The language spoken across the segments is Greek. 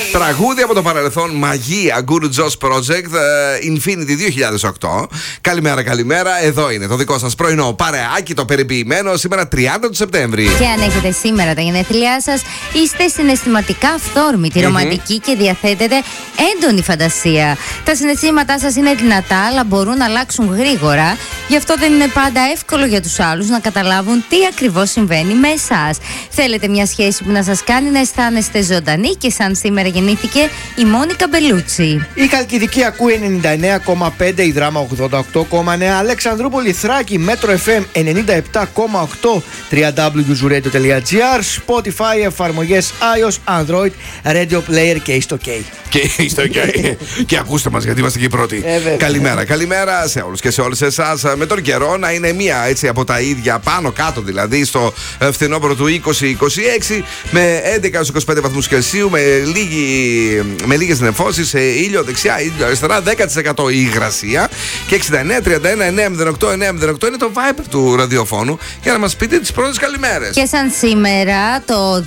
Τραγούδι από το παρελθόν, μαγεία, Guru Josh Project, Infinity 2008. Καλημέρα, καλημέρα. Εδώ είναι το δικό σας πρωινό παρεάκι, το περιποιημένο, σήμερα 30 του Σεπτέμβρη. Και αν έχετε σήμερα τα γενέθλιά σας, είστε συναισθηματικά αυθόρμητοι, ρομαντικοί και διαθέτετε έντονη φαντασία. Τα συναισθήματά σας είναι δυνατά, αλλά μπορούν να αλλάξουν γρήγορα. Γι' αυτό δεν είναι πάντα εύκολο για τους άλλους να καταλάβουν τι ακριβώς συμβαίνει με εσάς. Θέλετε μια σχέση που να σας κάνει να αισθάνεστε ζωντανοί, και σαν σήμερα γεννήθηκε η Μόνικα Μπελούτσι. Η Χαλκιδική ακούει 99,5, η Δράμα 88,9, Αλεξανδρούπολη Θράκη, Μέτρο FM 97,8, www.zuradio.gr, Spotify, εφαρμογές iOS, Android, Radio Player και στο K. Και ακούστε μας, γιατί είμαστε και οι πρώτοι. Καλημέρα, καλημέρα σε όλους και σε όλες εσάς. Με τον καιρό να είναι μία έτσι από τα ίδια, πάνω κάτω δηλαδή, στο φθινόπωρο του 2026, με 11-25 βαθμούς Κελσίου, με λίγες νεφώσεις, ήλιο δεξιά, ήλιο αριστερά, 10% η υγρασία και 69-31-908-908 είναι το Viber του ραδιοφώνου για να μας πείτε τις πρώτες καλημέρες. Και σαν σήμερα το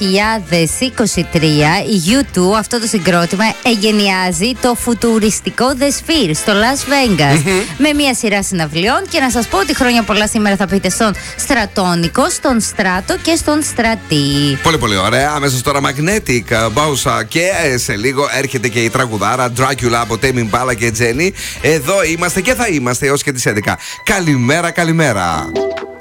2023 η U2, αυτό το συγκρότημα, εγκαινιάζει το φουτουριστικό The Sphere στο Las Vegas με μια σειρά συναυλιών, και να σας πω ότι χρόνια πολλά σήμερα θα πείτε στον Στρατόνικο, στον Στράτο και στον Στρατή. Πολύ πολύ ωραία. Αμέσως τώρα Magnetic Bounce, και σε λίγο έρχεται και η τραγουδάρα Dracula από Tame Impala και Jenny. Εδώ είμαστε και θα είμαστε έως και τις 11. Καλημέρα, καλημέρα.